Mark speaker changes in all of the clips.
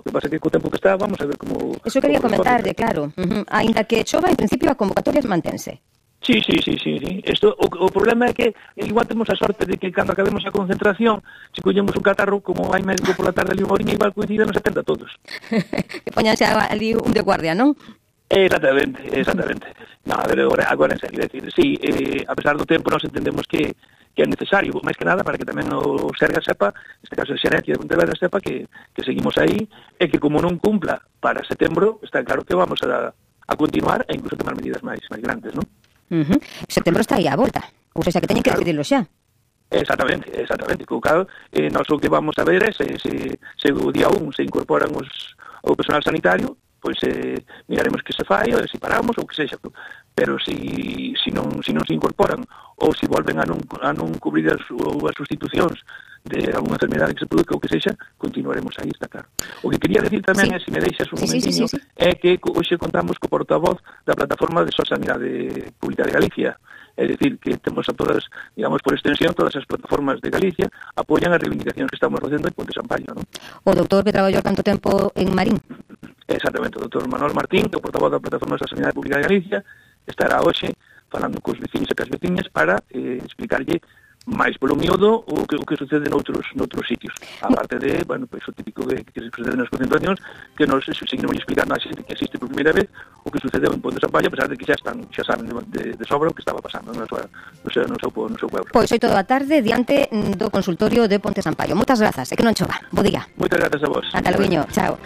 Speaker 1: que pasa é que co tempo que está, vamos a ver como...
Speaker 2: Eso quería comentarlle, claro. Ainda que chova, en principio a convocatoria mantense.
Speaker 1: Sí. Esto, o problema é que igual temos a sorte de que cando acabemos a concentración, se collemos un catarro, como hai médico por la tarde ali unha horiña, igual coincide nos atenta a todos.
Speaker 2: Que poñanse ali un de guardia, non?
Speaker 1: Exactamente. No, a ver, agora en serio, decir, sí, a pesar do tempo nós entendemos que é necesario, máis que nada, para que tamén o Sergas sepa, neste caso de Xerencia de Pontevedra sepa que seguimos aí, e que como non cumpla para setembro, está claro que vamos a continuar e incluso tomar medidas máis grandes, non?
Speaker 2: Setembro está aí á volta, ou seja, que teñen que decidirlo xa.
Speaker 1: Exactamente. Co cal, nós o que vamos a ver é se o día 1 se incorporan o personal sanitario, pois miraremos que se fai, ou se paramos, ou que sexa. Pero se non se incorporan, ou se volven a non cubrir as sustitucións de alguna enfermedade que se produzca ou que sexa, continuaremos aí, está claro. O que quería decir tamén é, se me deixas un momentinho, é que hoxe contamos co portavoz da plataforma de Sanidade Pública de Galicia. É dicir, que temos a todas, digamos, por extensión, todas as plataformas de Galicia apoian as reivindicacións que estamos facendo en Ponte Sampaio, non?
Speaker 2: O doutor que traballou tanto tempo en Marín.
Speaker 1: Exactamente, o doutor Manuel Martín, que é o portavoz da plataforma da Sanidade Pública de Galicia, estará hoxe falando cos veciños e cas veciñas para explicarlle máis polo miúdo o que sucede noutros sitios. A parte de, bueno, pois o típico que se sucede nas concentracións, que nos seguimos explicando a xente que existe por primeira vez o que sucedeu en Ponte Sampaio, a pesar de que xa saben de sobra o que estaba pasando no seu pueblo.
Speaker 2: Pois 8 da tarde, diante do consultorio de Ponte Sampaio. Moitas grazas, e que non chova. Bo día.
Speaker 1: Moitas grazas a vos.
Speaker 2: Ata logo, chao.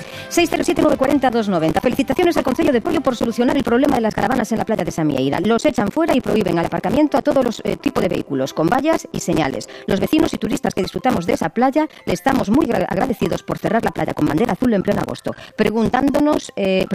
Speaker 2: 607-940-290. Felicitaciones al Concello de Poio por solucionar el problema de las caravanas en la playa de Samieira. Los echan fuera y prohíben al aparcamiento a todos los tipos de vehículos, con vallas y señales. Los vecinos y turistas que disfrutamos de esa playa le estamos muy agradecidos por cerrar la playa con bandera azul en pleno agosto. Preguntamos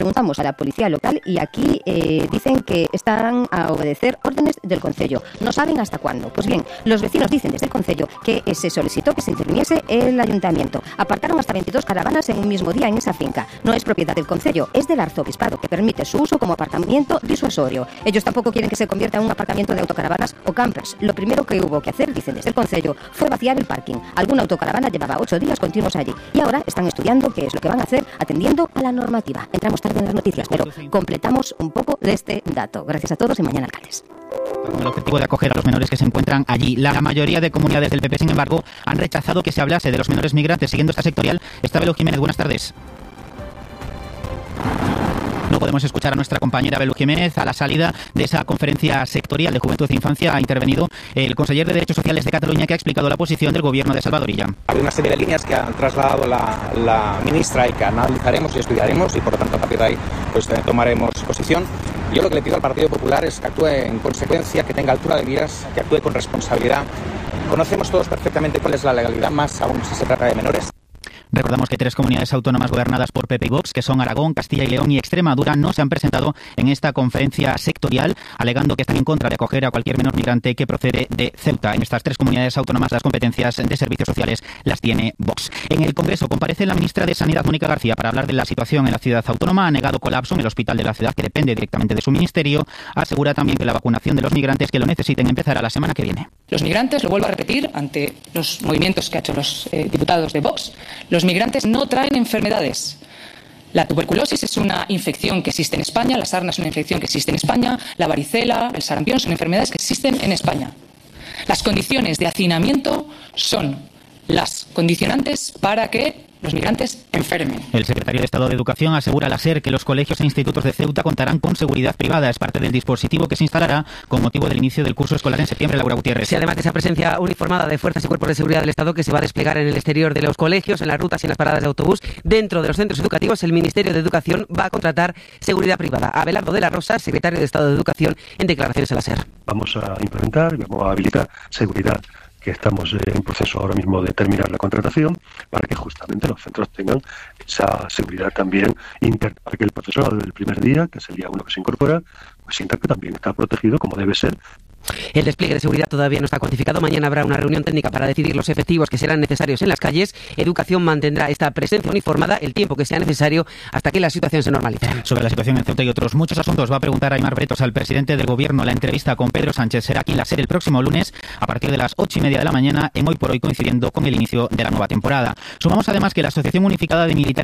Speaker 2: a la policía local y aquí dicen que están a obedecer órdenes del Concello. No saben hasta cuándo. Pues bien, los vecinos dicen desde el Concello que se solicitó que se interviniese el Ayuntamiento. Apartaron hasta 22 caravanas en un mismo día en esa finca. No es propiedad del Concello, es del Arzobispado, que permite su uso como aparcamiento disuasorio. Ellos tampoco quieren que se convierta en un aparcamiento de autocaravanas o campers. Lo primero que hubo que hacer, dicen desde el Concello, fue vaciar el parking. Alguna autocaravana llevaba 8 días continuos allí y ahora están estudiando qué es lo que van a hacer atendiendo a la normativa. Entramos tarde en las noticias, pero completamos un poco de este dato. Gracias a todos y mañana alcaldes.
Speaker 3: Con el objetivo de acoger a los menores que se encuentran allí. La mayoría de comunidades del PP, sin embargo, han rechazado que se hablase de los menores migrantes. Siguiendo esta sectorial, está Belu Jiménez. Buenas tardes. No podemos escuchar a nuestra compañera Belu Jiménez. A la salida de esa conferencia sectorial de Juventud e Infancia ha intervenido el conseller de Derechos Sociales de Cataluña, que ha explicado la posición del gobierno de Salvador Illa.
Speaker 4: Hay una serie de líneas que ha trasladado la ministra y que analizaremos y estudiaremos y por lo tanto a partir de ahí pues tomaremos posición. Yo lo que le pido al Partido Popular es que actúe en consecuencia, que tenga altura de miras, que actúe con responsabilidad. Conocemos todos perfectamente cuál es la legalidad, más aún si se trata de menores.
Speaker 3: Recordamos que 3 comunidades autónomas gobernadas por PP y Vox, que son Aragón, Castilla y León y Extremadura, no se han presentado en esta conferencia sectorial, alegando que están en contra de acoger a cualquier menor migrante que procede de Ceuta. En estas 3 comunidades autónomas las competencias de servicios sociales las tiene Vox. En el Congreso comparece la ministra de Sanidad, Mónica García, para hablar de la situación en la ciudad autónoma. Ha negado colapso en el hospital de la ciudad, que depende directamente de su ministerio. Asegura también que la vacunación de los migrantes que lo necesiten empezará la semana que viene.
Speaker 5: Los migrantes, lo vuelvo a repetir, ante los movimientos que han hecho los diputados de Vox, los migrantes no traen enfermedades. La tuberculosis es una infección que existe en España, la sarna es una infección que existe en España, la varicela, el sarampión son enfermedades que existen en España. Las condiciones de hacinamiento son las condicionantes para que los migrantes enfermen.
Speaker 3: El secretario de Estado de Educación asegura a la SER que los colegios e institutos de Ceuta contarán con seguridad privada. Es parte del dispositivo que se instalará con motivo del inicio del curso escolar en septiembre. Laura Gutiérrez.
Speaker 6: Sí, además de esa presencia uniformada de fuerzas y cuerpos de seguridad del Estado que se va a desplegar en el exterior de los colegios, en las rutas y en las paradas de autobús, dentro de los centros educativos, el Ministerio de Educación va a contratar seguridad privada. Abelardo de la Rosa, secretario de Estado de Educación, en declaraciones a la SER.
Speaker 7: Vamos a implementar y vamos a habilitar seguridad, que estamos en proceso ahora mismo de terminar la contratación, para que justamente los centros tengan esa seguridad también interna, para que el profesorado del primer día, que es el día 1 que se incorpora, pues sienta que también está protegido como debe ser.
Speaker 6: El despliegue de seguridad todavía no está cuantificado. Mañana habrá una reunión técnica para decidir los efectivos que serán necesarios en las calles. Educación mantendrá esta presencia uniformada el tiempo que sea necesario hasta que la situación se normalice.
Speaker 3: Sobre la situación en Ceuta y otros muchos asuntos va a preguntar Aimar Bretos al presidente del Gobierno. La entrevista con Pedro Sánchez será aquí en la SER el próximo lunes a partir de las 8:30 de la mañana, en Hoy por Hoy, coincidiendo con el inicio de la nueva temporada. Sumamos además que la Asociación Unificada de Militares